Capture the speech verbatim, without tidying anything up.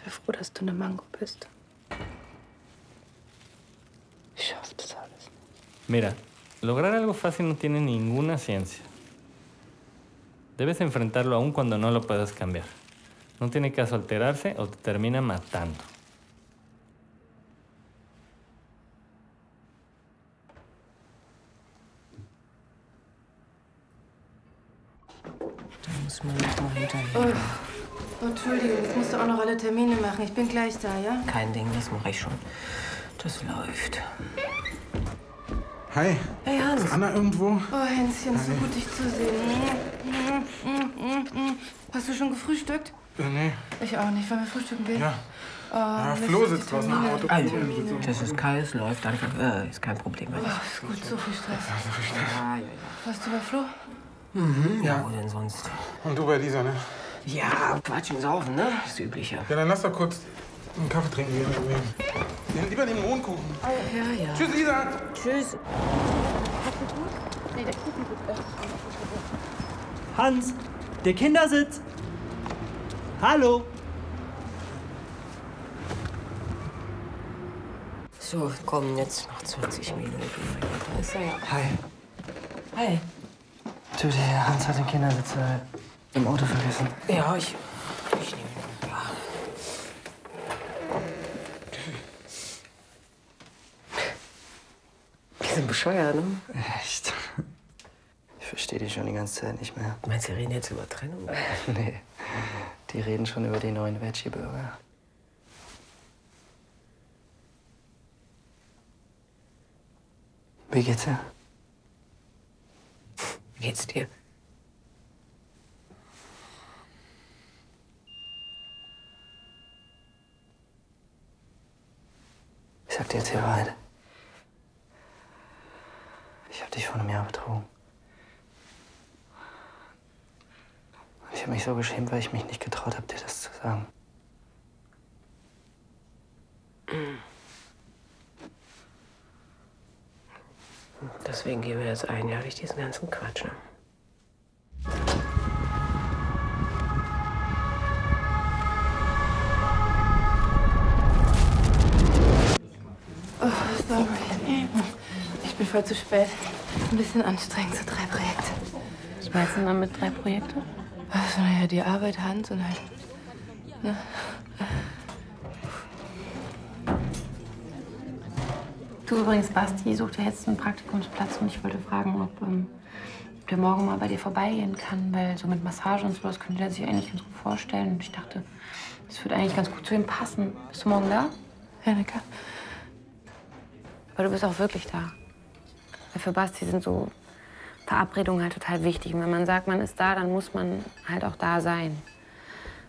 Sei froh, dass du eine Mango bist. Ich schaff das alles. Mira, lograr algo fácil no tiene ninguna ciencia. Debes enfrentarlo aun cuando no lo puedas cambiar. No tiene caso alterarse o te termina matando. Da muss man noch mal hinterher. Oh. Oh, Entschuldigung, jetzt musst du auch noch alle Termine machen. Ich bin gleich da, ja? Kein Ding, das mache ich schon. Das läuft. Hi. Hey, Hans. Ist Anna irgendwo? Oh, Hänschen, so gut, dich zu sehen. Hast du schon gefrühstückt? Äh, nee. Ich auch nicht. Wollen wir frühstücken gehen? Ja. Oh, ja, Flo sitzt draußen im Auto. Also, das ist Kai, es läuft einfach. Äh, ist kein Problem. Oh, ist gut, so viel Stress. Ja, so viel Stress. Ja, ja, ja. Warst du bei Flo? Mhm, ja. Ja. Wo denn sonst? Und du bei Lisa, ne? Ja, quatschen, saufen, ne? Das Übliche. Ja, dann lass doch kurz einen Kaffee trinken gehen. Nehmen lieber den Mohnkuchen. Ja, ja. Tschüss, Lisa. Tschüss. Hans, der Kindersitz. Hallo. So, komm, jetzt noch zwanzig Minuten. Da ist er ja. Hi. Hi. Du, der Hans hat den Kindersitz äh, im Auto vergessen. Ja, ich. Ich nehme ihn. Ja. Die sind bescheuert, ne? Echt? Ich verstehe die schon die ganze Zeit nicht mehr. Meinst du, die reden jetzt über Trennung? Nee, die reden schon über die neuen Veggie-Burger. Wie geht's dir? Wie geht's dir? Ich sag dir jetzt die Wahrheit. Ich hab dich vor einem Jahr betrogen. Ich habe mich so geschämt, weil ich mich nicht getraut habe, dir das zu sagen. Deswegen gehen wir jetzt ein Jahr durch diesen ganzen Quatsch. Ne? Oh, sorry. Ich bin voll zu spät. Ein bisschen anstrengend, so drei Projekte. Was meinst du dann mit drei Projekte? Also, naja, die Arbeit, Hans und halt. Ne? Du übrigens, Basti sucht ja jetzt einen Praktikumsplatz und ich wollte fragen, ob, ähm, ob der morgen mal bei dir vorbeigehen kann, weil so mit Massage und so, das könnte er sich eigentlich ganz gut vorstellen. Und ich dachte, das würde eigentlich ganz gut zu ihm passen. Bist du morgen da? Ja, na klar. Aber du bist auch wirklich da. Weil für Basti sind so Verabredungen halt total wichtig. Und wenn man sagt, man ist da, dann muss man halt auch da sein.